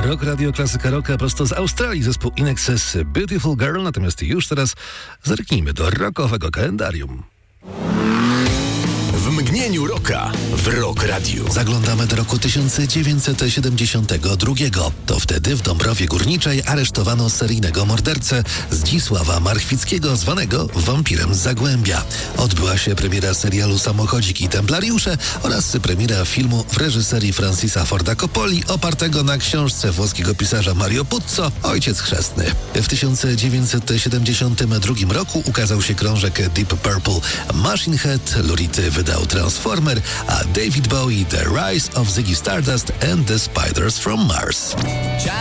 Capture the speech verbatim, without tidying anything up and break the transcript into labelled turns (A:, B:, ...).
A: Rock Radio Klasyka Rocka prosto z Australii, zespół In Excess Beautiful Girl, natomiast już teraz zerknijmy do rockowego kalendarium.
B: W mgnieniu rocka w Rock Radio.
C: Zaglądamy do roku tysiąc dziewięćset siedemdziesiątego drugiego. To wtedy w Dąbrowie Górniczej aresztowano seryjnego mordercę Zdzisława Marchwickiego, zwanego wampirem z Zagłębia. Odbyła się premiera serialu Samochodzik i Templariusze oraz premiera filmu w reżyserii Francisa Forda Coppoli, opartego na książce włoskiego pisarza Mario Puzo Ojciec Chrzestny. W tysiąc dziewięćset siedemdziesiątym drugim roku ukazał się krążek Deep Purple Machine Head, Lou Reed wydał Transformer, a David Bowie The Rise of Ziggy Stardust and the Spiders from Mars.